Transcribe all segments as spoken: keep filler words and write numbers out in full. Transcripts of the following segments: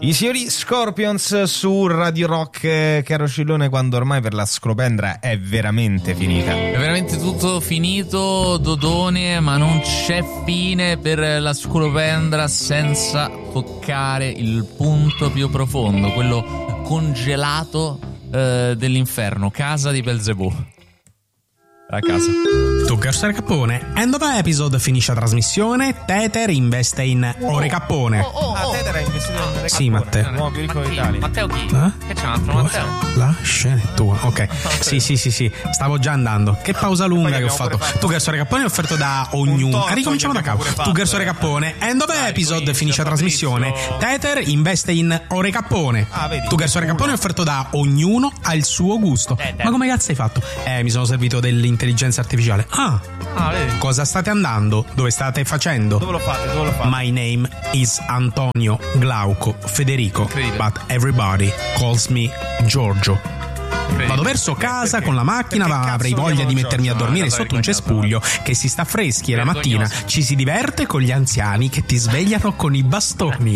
I signori Scorpions su Radio Rock, caro Cillone, quando ormai per la Scolopendra è veramente finita. È veramente tutto finito, Dodone, ma non c'è fine per la Scolopendra senza toccare il punto più profondo, quello congelato eh, dell'inferno, casa di Belzebù. A casa. Tu Garsare Cappone, end of episode, finisce la trasmissione. Tether investe in Ore Cappone. Oh, oh, oh. Ah, Tether ha investito in Ore Cappone. Sì, Matteo. L'uomo più ricco Ma chi? d'Italia. Matteo chi? Eh? Che c'è un altro Matteo? La scena è tua. Ok. Sì, sì, sì, sì. Stavo già andando. Che pausa lunga che ho fatto. fatto. Tu Garsare Cappone è offerto da ognuno. Ricominciamo da capo. Tu Garsare Cappone, end of episode, finisce la trasmissione. Tether investe in Ore Cappone. Ah, vedi. Tu Garsare Cappone è offerto da ognuno al suo gusto. Ma come cazzo hai fatto? Eh, mi sono servito dell'intelligenza artificiale. Ah, Ah, vedi? cosa state andando? Dove state facendo? Dove lo fate? Dove lo fate? My name is Antonio Glauco Federico, Incredibile. but everybody calls me Giorgio. Incredibile. Vado verso casa con la macchina, Perché ma cazzo avrei lo voglia chiamo di mettermi a Giorgio? dormire Una cosa sotto un vergognosa. cespuglio che si sta freschi e la mattina Vergognosa. ci si diverte con gli anziani che ti svegliano con i bastoni.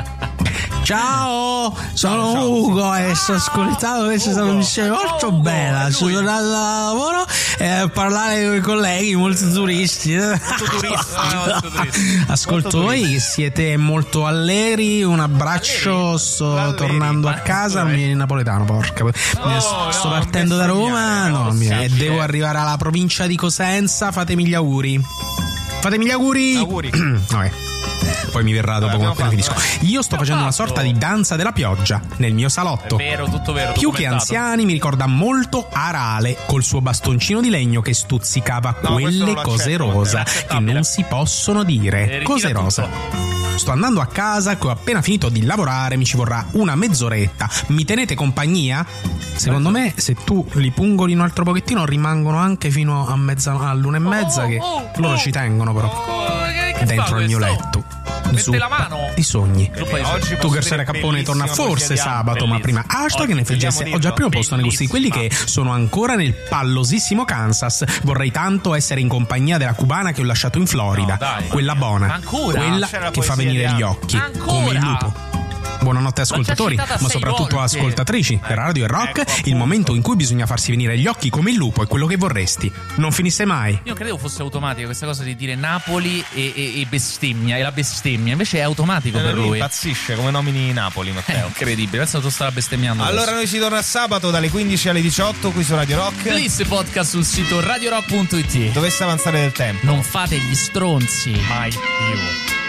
Ciao, sono ciao, Ugo e sto ascoltando questa trasmissione molto Ugo, bella. è Sono lui. tornato da lavoro e a parlare con i colleghi, molti turisti. turista, molto turista. Ascolto Molto voi che siete molto allegri. Un abbraccio. Allegri? Sto Allegri, tornando a ma casa. dove? Mi viene napoletano, porca. Mi- no, sto non partendo da Roma. bestemmiare, No, non mi- e possibile. devo arrivare alla provincia di Cosenza. Fatemi gli auguri. Fatemi gli auguri. Auguri. Vabbè. Poi mi verrà dopo abbiamo appena fatto, finisco. Io sto facendo una sorta di danza della pioggia nel mio salotto. Vero, tutto vero. Più che documentato. anziani mi ricorda molto Arale col suo bastoncino di legno che stuzzicava No, questo quelle non lo cose accetto, rosa è che inaccettabile. non si possono Eh, dire. ritira Cose tutto. rosa. Sto andando a casa che ho appena finito di lavorare, mi ci vorrà una mezz'oretta. Mi tenete compagnia? Secondo me se tu li pungoli un altro pochettino rimangono anche fino a mezza, all'una e mezza, Oh, che oh, loro oh. ci tengono però. Oh, che- che Dentro fa il mio questo? letto. Mette Zuppa la mano? di sogni. Zuppa di Oggi sogni. posso Tu Garsare dire Cappone torna bellissimo, forse così andiamo. sabato, ma prima Bellissimo. hashtag Oggi N F G S vogliamo oggi al primo dirlo. posto nei gusti, quelli che sono ancora nel pallosissimo Kansas. Vorrei tanto essere in compagnia della cubana che ho lasciato in Florida, No, dai. quella buona, Ancora? quella C'è la che fa poesia venire di gli Anna. occhi Ancora? come il lupo. Buonanotte ascoltatori, L'ho già citata ma sei soprattutto volte. ascoltatrici per Radio e Rock. Ecco, appunto. Il momento in cui bisogna farsi venire gli occhi come il lupo è quello che vorresti. Non finisse mai. Io credevo fosse automatico questa cosa di dire Napoli e, e, e bestemmia, e la bestemmia. Invece è automatico Eh, per lui lui. impazzisce come nomini Napoli, È Matteo. incredibile, pensa che tu starà bestemmiando. Allora noi si torna a sabato dalle quindici alle diciotto qui su Radio Rock. Bliss podcast sul sito radio rock punto it. Dovesse avanzare del tempo. Non fate gli stronzi. Mai più.